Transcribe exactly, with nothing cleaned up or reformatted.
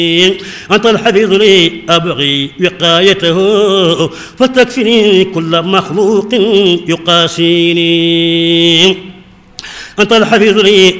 أنت الحفيظ لي أبغي وقايته فتكفني كل مخلوق يقاسيني. أنت الحفيظ لي